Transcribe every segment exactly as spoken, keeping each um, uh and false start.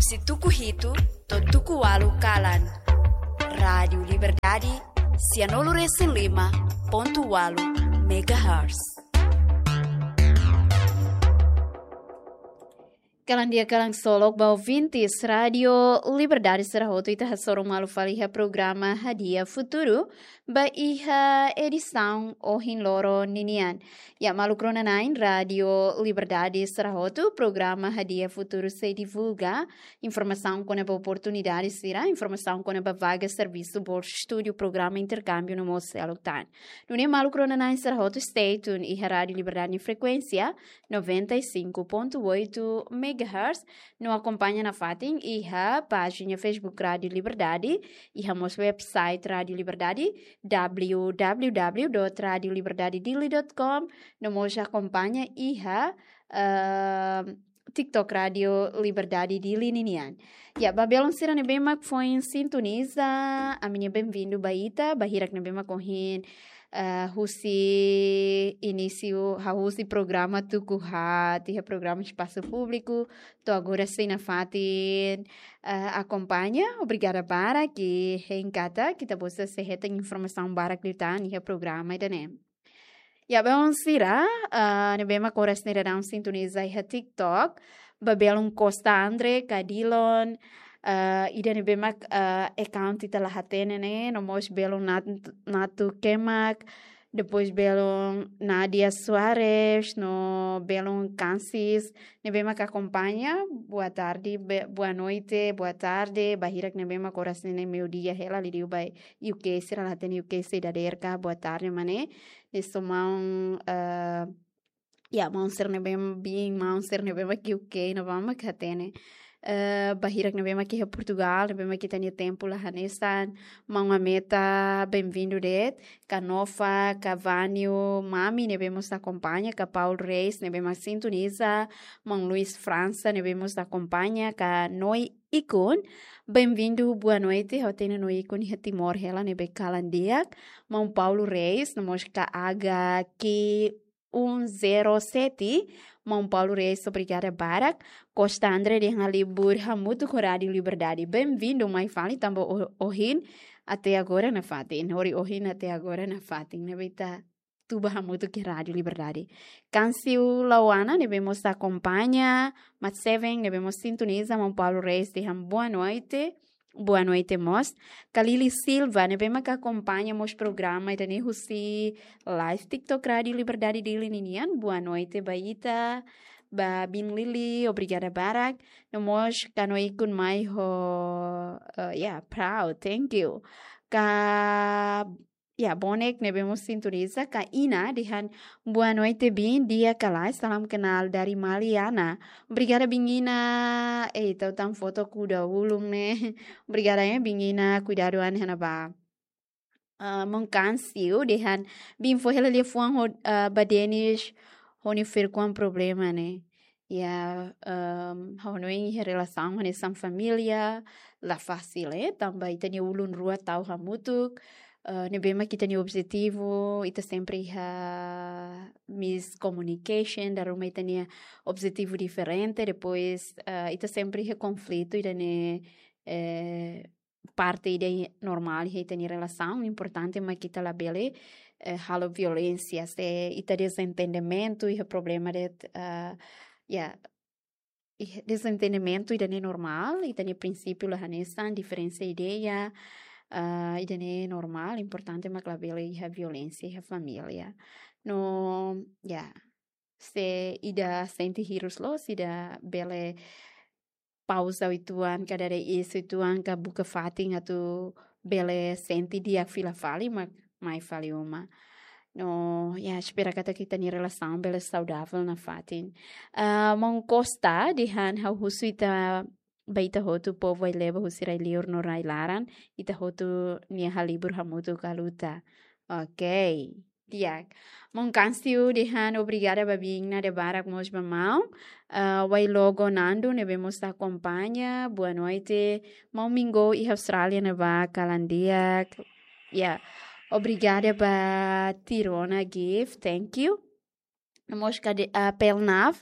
Si tuku hitu, to tuku walu kalan. Rádio Liberdade, cianolo recém lima, ponto walu, megahertz. Kalan dia kalang solok bau vintis Radio Liberdade Serahoto ita hasoro malu faliha programa Hadia Futuro ba iha edição ohin loro ninian. Ya malu krona nain Radio Liberdade Serahoto programa Hadia Futuro se divulga informação com a oportunidade será informação com a vaga serviço por estúdio programa intercâmbio no Mocelo tan. Nunia malu krona nain Serahoto stay tune iha Radio Liberdade em frequência noventa e cinco ponto oito megahertz. Nos acompanha na Fatin e a página Facebook Rádio Liberdade e a nosso website Rádio Liberdade w w w ponto radio liberdade dili ponto com. Nos acompanha e a uh, TikTok Rádio Liberdade Dili Ninian. Ya, Babylon sira ne bem foi em sintoniza. A minha bem-vindo Baita, Bahirak ne bem corrin. Uh, husi início a husi programa tuku hat e programa de espaço público to agora sem na fatin uh, acompanha obrigada para que reencata que tá você se reta informação para que tá e programa e né ya bom sira uh, ne bema coras ne dá um sintoniza e TikTok babelon Costa Andre Cadilon Uh, ida ne bemak uh, account ita lahatene ne nomos belong nat, natu kemak depois belong Nadia Soares no belong Cansis ne bemak acompanha boa tarde be, boa noite boa tarde bahirak ne bemak oras ne meu dia hela lidiu bai U K sira lahatene U K se da derka boa tarde mane ne somão uh, ya mau ser ne bem bem mau ser ne bemak U K no vamos katene Uh, bahirak na bema aqui em Portugal, na bema aqui tem tempo lá hanestan, uma meta bem-vindo det, Canofa, Cavanio, Mami, ne bemos acompanha, ca Paul Reis, ne bema sintoniza, Mão Luís França, ne bemos acompanha, ca Noi Icon, bem-vindo, boa noite, eu tenho Noi Icon e Timor, ela ne be calandiak, Mão Paulo Reis, ne mos ca H Q um zero sete, Mão Paulo Reis, obrigada, Barak. Costa André de Halibur, Hamuto Rádio Liberdade. Bem-vindo, my fali, tambo ohin, até agora na Fatin. Ori ohin até agora na Fatin. Nebita tuba Hamuto que Rádio Liberdade. Cansio Lauana, nebemos acompanha. Mat Seven, nebemos sintoniza. Mão Paulo Reis, de boa noite. Boa noite, mos. Kalili Silva, ne bema que acompanha mos programa e tani husi live TikTok Rádio Liberdade de Linian. Boa noite, Baita, ba Bin Lili, obrigada Barak. No mos kanoi kun mai ho, uh, yeah, proud, thank you. Ka ya bonek ne bemos sintoniza ka Ina dihan boa noite bin dia kalai salam kenal dari Maliana. Obrigada Bingina. Eh, tau tam foto kuda ulung ne. Obrigada ya Bingina, cuidado an hanaba. Uh, Mengkansiu dihan bim foi ela le fuan ho uh, badenish honi fer com problema ne. Ya um honoi relação com essa família la facile também tem ulun rua tau hamutuk. Uh, nebema kita ni objetivo ita sempre ha miscommunication da ruma ita ni objetivo diferente depois uh, ita sempre ha conflito ita ni eh, parte ida normal ita ni relação importante mas kita la bele eh, halo violência se ita desentendimento e problema de uh, yeah desentendimento ida ni normal ita ni princípio la hanesan diferença ideia. Uh, ida é normal, importante mas la bela e a violência e a família. No, yeah. Se ida sente hirus los, ida bela pausa o ituan, cada de isso ituan ka buka fating atu bela sente dia fila fali, mas mai fali uma. No, yeah, espera que kita ni relação bela saudável na fating. Uh, Mong Costa, dihan hau husuita baita hotu povo ai leva husirai liur no rai laran ita hotu nia halibur hamutu kaluta. Ok. Tiak. Mon cansiu dihan obrigada babingna de barak mos bamau. Uh, wai logo nando ne vemos acompanha. Boa noite. Mau mingo e Austrália ne va kalandiak. Yeah. Obrigada ba Tirona gift. Thank you. Mos kade uh, pelnav.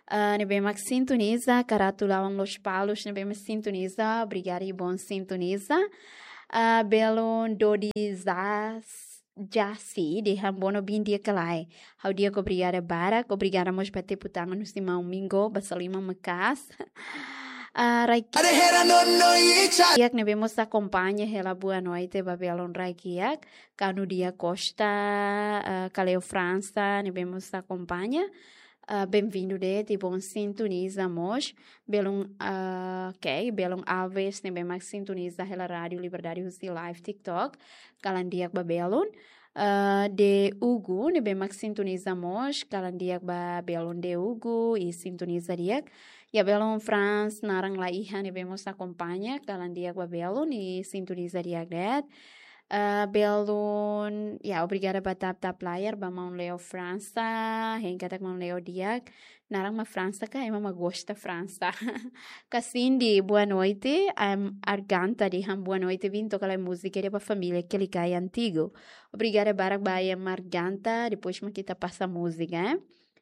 Uh, ne bem sintoniza, caratulavam los palos, ne bem sintoniza, obrigada e bom sintoniza. Uh, belon dodizas jasi de hambono bin dia kalai. Hau dia obrigada barak, obrigada mos bater putangan no simão mingo, basalima makas. Uh, Raikiak ne vemos acompanha ela boa noite babelon Raikiak. Kanu dia Costa, uh, Caleo França, ne vemos acompanha. Uh, Bem-vindo de e bom sintonizamos belum uh, ok belum Alves ne bem mais sintoniza ela rádio Liberdade Husi live TikTok kalandiak babelon uh, de Ugu ne bem mais sintonizamos kalandiak babelon de Ugu e sintoniza diak ya belum France narang laiha ne vemos acompanha kalandiak babelon e sintoniza diak det Uh, belum, ya obrigada para tap tap layar, bamão Leo França, hengkatak mau Leo Diak, narang ma França ka, ema ma gosta França. Cassindi, boa noite, I'm Arganta de Ham, boa noite, vim tocar a música para a família que ele cai antigo. Obrigada Barak Baia Marganta, depois ma kita passa música, eh?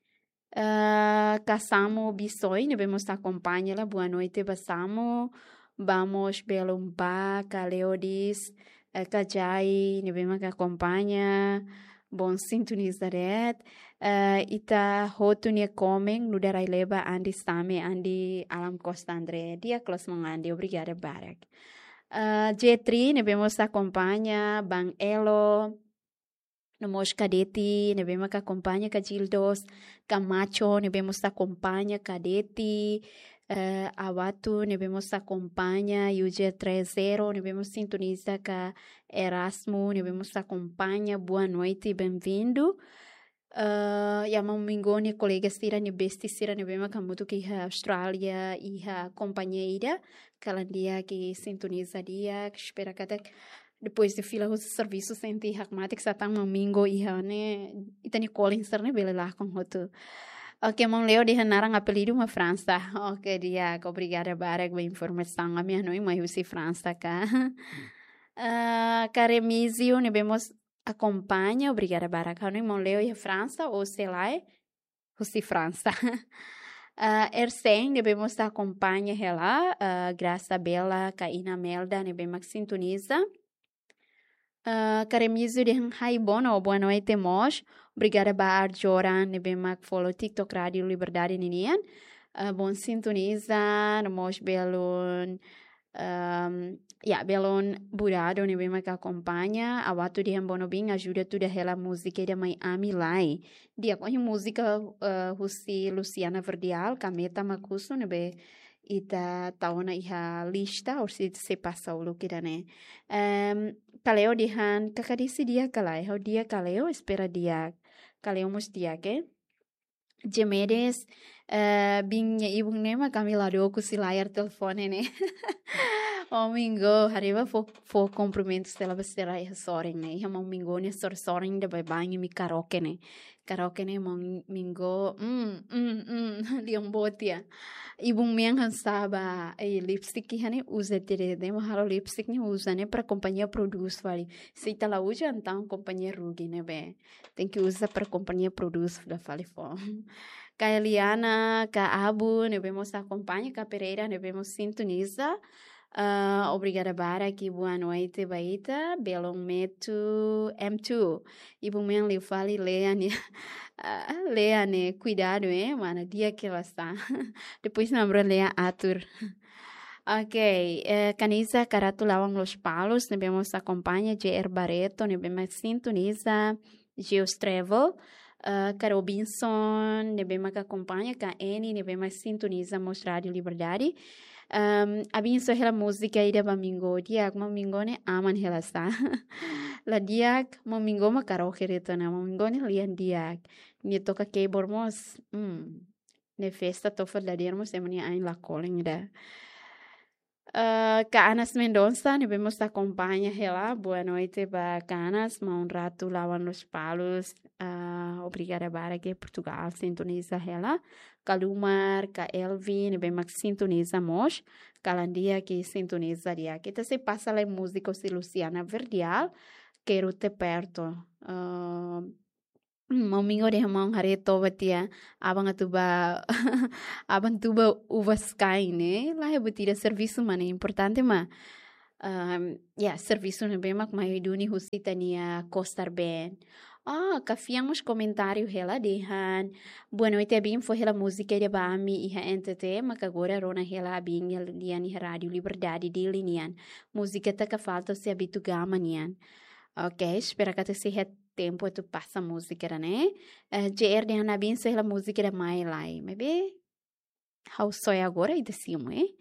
Uh, Cassamo Bissoi, ne vemos acompanha lá, boa noite, passamo, vamos belum ba, Caleodis, Kajai, ne bem que acompanha, bom sintonizaret, uh, ita hotunia comem, no darai leba andi same, andi alam Costa André, dia kelas mengandi, obrigada barak. Uh, Jetri, ne vemos acompanha, Bang Elo, Nomos Cadeti, ne vemos que acompanha Cajildos, Camacho, ne vemos acompanha Cadeti, Uh, Awatu, ne vemos acompanha, U G trinta, ne vemos sintoniza com Erasmo, ne vemos acompanha, boa noite e bem-vindo. Uh, Yama mingone colega sira ne besti sira ne vemos que muito que a Austrália e a companheira, calandia que sintoniza dia, que espera que depois de fila os serviços senti hakmatik sa tang domingo e a ne itani Collins ne bele lá com outro. Ok, mão leo de narang apelido uma França. Ok, dia, obrigada Barak a informação. A minha não é Husi França cá. Uh, Caremizio, ne vemos acompanha. Obrigada Barak. Não é mão leo de França ou sei lá, Husi França. Uh, Ersen, ne vemos acompanha ela. Uh, Graça Bela, Caína Melda, ne vemos sintoniza. Uh, Caremizio de Haibono, boa noite, mos. Obrigada ba Arjoran, ne bem mak follow TikTok Radio Liberdade Ninian. Uh, bom sintoniza, mos belon, um, ya belon burado, ne bem mak acompanha. Awatu de bono bing ajuda tudo ela música de Miami Lai. Dia com música uh, Husi Luciana Verdial, kameta makuso ne be ita taona iha lista, ou se se passa o look da né. Um, Kaleo dihan kakadisi dia kalai, ho dia kaleo espera dia kaleo mus dia ke. Gemedes uh, binha ibu nema kami lado ku si layar telefone ne. Domingo arriva fo fo cumprimentos dela bestera e soring ne. Ha domingo ne sor soring de bai banho mi karaoke ne. Karaoke ne domingo mm mm mm liang botia. Ibu minha cansava e lipstick que hane usa tere de mahalo lipstick ne usa ne para companhia produz vale. Se tá lá hoje então companhia rugi ne be. Tem que usar para companhia produz da fale fo. Ka Eliana, ka Abu, ne vemos acompanha, ka Pereira, ne vemos sintoniza. Uh, obrigada Barak, boa noite Baita, Belong Metu M dois. Ibu men li fali lea ne, uh, lea ne, cuidado eh, mana dia que ela está. Depois nombra lea Atur. Ok, eh, Canisa Caratulavam los palos, ne vemos acompanha, J R Barreto, ne vemos sintoniza, Geos Travel. Uh, Carobinson, ne bem que acompanha, K N, ne bem mais sintoniza mostrar de liberdade. Um, Abinso ela música aí da Mamingo, diak Mamingo ne aman ela está. La diak Mamingo ma karaoke retona, Mamingo ne lian diak. Ne toca keyboard mos, hum, ne festa tofa da dermos emani ain la calling da. Uh, Canas Mendonça, ne vemos acompanha ela. Boa noite para Canas, ma um rato lavan los palos. Uh, obrigada para que Portugal sintoniza ela. Kalumar, ka Elvin, ne vemos sintoniza mos. Calandia que sintoniza dia. Que te se passa lá música de Luciana Verdial. Quero te perto. Uh, Mamingo de hamang hari toba tia abang atuba abang tuba uvas kai né lá é botira serviço mano importante ma um, yeah serviço ne bem mak mai duni husitania costar bem ah cafiamos comentário hela dehan boa noite bem foi hela música de bami e ha entete mak agora rona hela bem liani rádio liberdade de linian música tá que falta se habitu gama nian ok espera que te seja tempo tu passa música, né? Uh, J R de Hanabin sei a música da mai lai, mas be how só é agora e decimo, eh?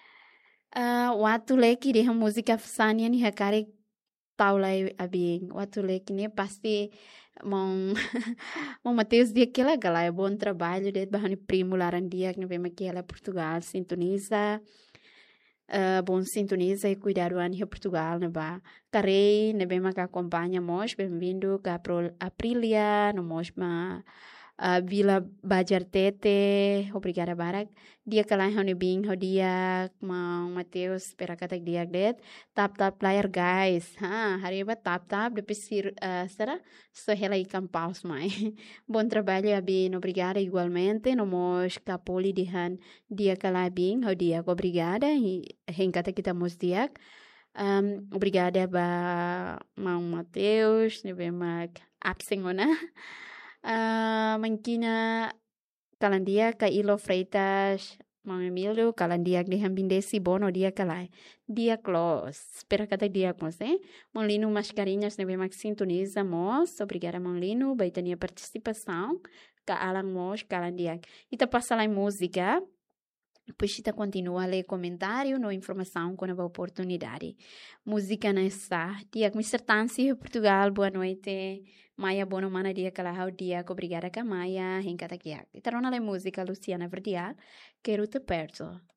Uh, watu leki de música fsania ni hakare tau lai abing, watu leki ne pasti mong mong Mateus dia que ela galai bom trabalho de bahani primo laran dia que vem aqui ela Portugal sintoniza Uh, bom sintoniza e cuidar do ano Portugal, né, ba? Carei, né, bem que acompanha nós, bem-vindo a Aprilia, nós, ma a Vila Bajartete, obrigada, Barak. Dia que lá é bem, o dia, ma Mateus, espera que dia det, tap tap player guys, ha, hari ba tap tap, depois sir, uh, será? Só ela aí campaus mai. Bom trabalho, bem, obrigada igualmente, nós capoli de han, dia que lá bem, o dia, obrigada, e rencata que estamos dia. Um, obrigada ba Mau Mateus, ne bem mag absengona. Uh, mangkina kalandia ka Ilo Freitas, Mang Emilio, kalandia de Hambindesi Bono dia kalai. Dia close. Espera kata dia close, eh? Monlino Mascarinhas nebe max sintoniza mos. Obrigada Monlino, baitania participação. Ka alang mos kalandia. Ita passa lá em música. Depois kita continua a ler comentário ou informação quando a oportunidade. Música nessa. Dia com mister Tansi, Portugal, boa noite. Maia bono mana dia kalahau dia, obrigada ka Maia, hinkata kia. Itarona le música Luciana Verdial, quero te perto.